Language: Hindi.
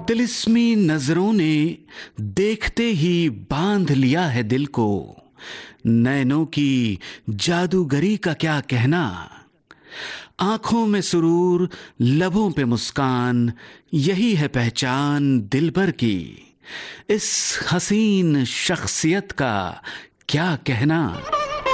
तिलिस्मी नजरों ने देखते ही बांध लिया है दिल को। नैनों की जादूगरी का क्या कहना। आंखों में सुरूर, लबों पे मुस्कान, यही है पहचान दिलबर की। इस हसीन शख्सियत का क्या कहना।